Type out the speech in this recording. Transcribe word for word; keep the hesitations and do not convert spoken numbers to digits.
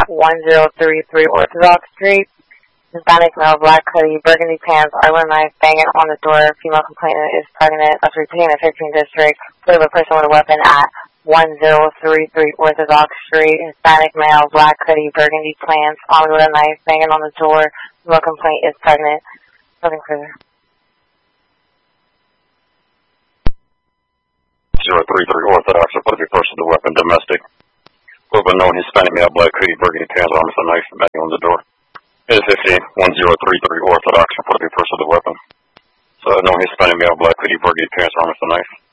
one zero three three Orthodox Street. Hispanic male, black hoodie, burgundy pants, arbor knife, banging on the door. Female complainant is pregnant. That's repeating the fifteenth district. Clear of a person with a weapon at one zero three three Orthodox Street. Hispanic male, black hoodie, burgundy pants, armed with a knife, banging on the door. Female complainant is pregnant. Nothing further. zero three three Orthodox, reported a person with a weapon, domestic. Over known Hispanic male, black hoodie, burgundy pants, armed with a knife, banging on the door. It is fifteen, one zero three three Orthodox, reported a person with a weapon. So known Hispanic male, black hoodie, burgundy pants, armed with a knife.